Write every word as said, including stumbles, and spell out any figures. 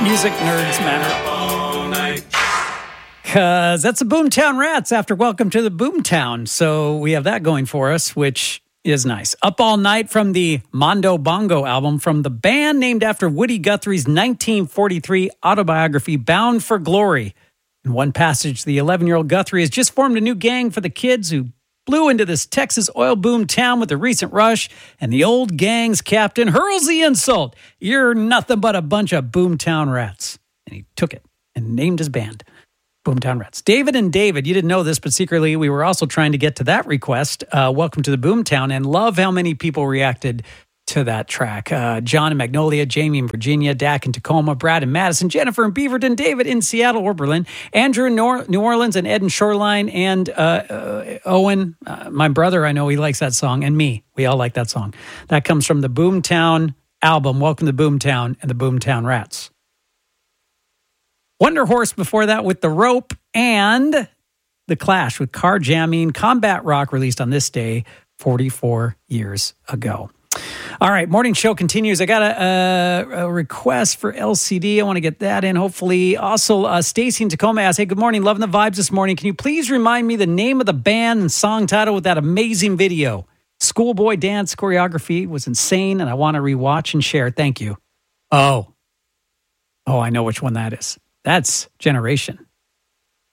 Music nerds matter. Because that's the Boomtown Rats after Welcome to the Boomtown. So we have that going for us, which is nice. Up All Night from the Mondo Bongo album from the band named after Woody Guthrie's nineteen forty-three autobiography, Bound for Glory. In one passage, the eleven-year-old Guthrie has just formed a new gang for the kids who blew into this Texas oil boom town with the recent rush, and the old gang's captain hurls the insult. You're nothing but a bunch of Boomtown Rats. And he took it and named his band Boomtown Rats. David and David, you didn't know this, but secretly we were also trying to get to that request. Uh, welcome to the Boomtown, and love how many people reacted to that track. Uh, John in Magnolia, Jamie in Virginia, Dak in Tacoma, Brad in Madison, Jennifer in Beaverton, David in Seattle or Berlin, Andrew in Nor- New Orleans, and Ed in Shoreline, and uh, uh, Owen, uh, my brother, I know he likes that song, and me. We all like that song. That comes from the Boomtown album, Welcome to Boomtown and the Boomtown Rats. Wonder Horse before that with The Rope, and The Clash with Car Jamming, Combat Rock, released on this day forty-four years ago. All right, morning show continues. I got a, a, a request for L C D. I want to get that in, hopefully. Also, uh, Stacy in Tacoma asked, hey, good morning. Loving the vibes this morning. Can you please remind me the name of the band and song title with that amazing video? Schoolboy dance choreography was insane, and I want to rewatch and share. Thank you. Oh. Oh, I know which one that is. That's Generation.